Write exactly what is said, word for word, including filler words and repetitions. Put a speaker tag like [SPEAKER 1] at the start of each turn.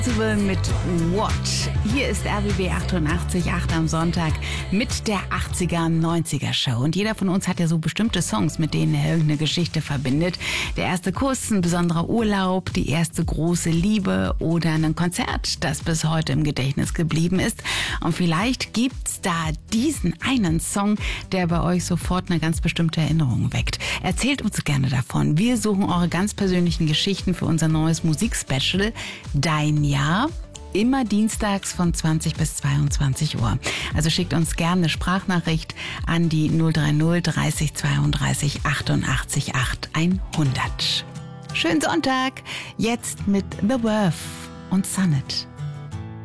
[SPEAKER 1] Mit What? Hier ist R B B achtundachtzig Komma acht am Sonntag mit der achtziger, neunziger Show. Und jeder von uns hat ja so bestimmte Songs, mit denen er irgendeine Geschichte verbindet. Der erste Kuss, ein besonderer Urlaub, die erste große Liebe oder ein Konzert, das bis heute im Gedächtnis geblieben ist. Und vielleicht gibt's da diesen einen Song, der bei euch sofort eine ganz bestimmte Erinnerung weckt. Erzählt uns gerne davon. Wir suchen eure ganz persönlichen Geschichten für unser neues Musikspecial Dein Jahr. Immer dienstags von zwanzig bis zweiundzwanzig Uhr. Also schickt uns gerne eine Sprachnachricht an die null drei null dreißig zweiunddreißig achtundachtzig acht hundert. Schönen Sonntag, jetzt mit The Worth und Sonnet.